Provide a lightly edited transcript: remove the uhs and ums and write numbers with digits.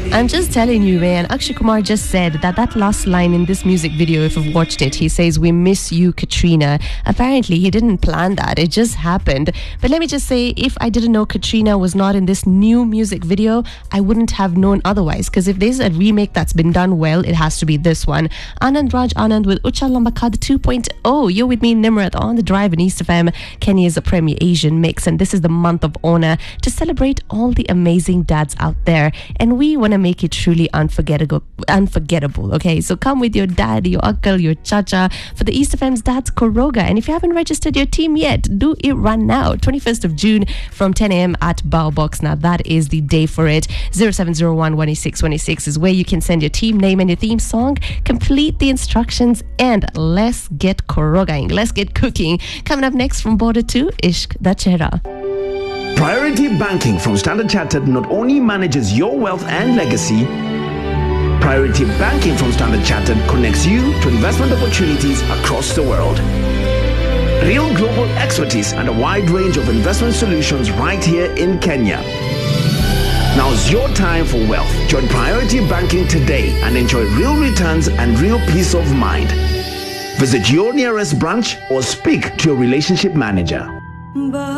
I'm just telling you, man. Akshay Kumar just said that last line in this music video, if you've watched it, he says, "We miss you, Katrina." Apparently, he didn't plan that. It just happened. But let me just say, if I didn't know Katrina was not in this new music video, I wouldn't have known otherwise. Because if there's a remake that's been done well, it has to be this one. Anand Raj Anand with Uchal Lambakad 2.0. You're with me, Nimrat, on the drive in East FM, Kenya's premier Asian mix. And this is the month of honor to celebrate all the amazing dads out there. And we want to make it truly unforgettable. Okay, so come with your dad, your uncle, your chacha for the East FM's Dad's Koroga. And if you haven't registered your team yet, do it right now. 21st of June from 10 a.m. at Bao Box. Now that is the day for it. 0701 186 186 is where you can send your team name and your theme song. Complete the instructions and let's get korogaing. Let's get cooking. Coming up next from Border 2, Ishq Da Chehra. Priority Banking from Standard Chartered not only manages your wealth and legacy, Priority Banking from Standard Chartered connects you to investment opportunities across the world. Real global expertise and a wide range of investment solutions right here in Kenya. Now's your time for wealth. Join Priority Banking today and enjoy real returns and real peace of mind. Visit your nearest branch or speak to your relationship manager.